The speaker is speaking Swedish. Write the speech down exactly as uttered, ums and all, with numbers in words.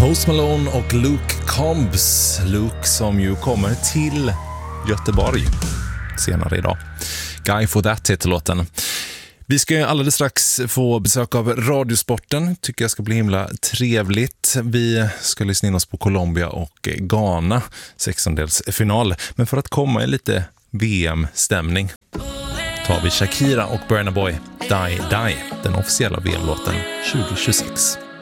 Post Malone och Luke Combs. Luke som ju kommer till Göteborg senare idag. Guy for that heter låten. Vi ska ju alldeles strax få besök av Radiosporten. Tycker jag ska bli himla trevligt. Vi ska lyssna in oss på Colombia och Ghana, sextondelsfinal. Men för att komma i lite V M-stämning tar vi Shakira och Burna Boy Die Die, den officiella V M-låten tjugo tjugosex.